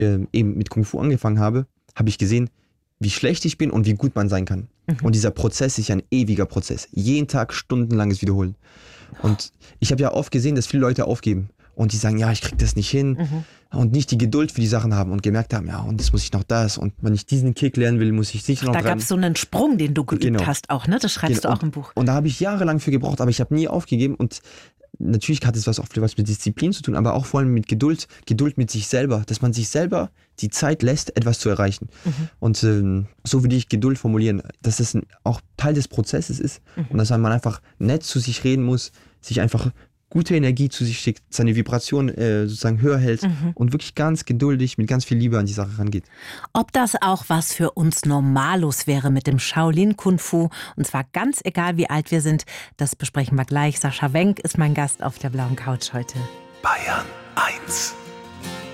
eben mit Kung Fu angefangen habe, habe ich gesehen, wie schlecht ich bin und wie gut man sein kann. Und dieser Prozess ist ja ein ewiger Prozess. Jeden Tag stundenlanges Wiederholen. Und ich habe ja oft gesehen, dass viele Leute aufgeben und die sagen, ja, ich krieg das nicht hin und nicht die Geduld für die Sachen haben und gemerkt haben, ja, und jetzt muss ich noch das und wenn ich diesen Kick lernen will, muss ich sicher noch Da gab es so einen Sprung, den du geübt hast auch, ne? Das schreibst du auch im Buch. Und da habe ich jahrelang für gebraucht, aber ich habe nie aufgegeben und natürlich hat es was mit Disziplin zu tun, aber auch vor allem mit Geduld mit sich selber, dass man sich selber die Zeit lässt, etwas zu erreichen. Und so würde ich Geduld formulieren, dass das auch Teil des Prozesses ist und dass man einfach nett zu sich reden muss, sich einfach gute Energie zu sich schickt, seine Vibration sozusagen höher hält und wirklich ganz geduldig mit ganz viel Liebe an die Sache rangeht. Ob das auch was für uns Normalos wäre mit dem Shaolin Kung Fu, und zwar ganz egal, wie alt wir sind, das besprechen wir gleich. Sascha Wenk ist mein Gast auf der blauen Couch heute. Bayern 1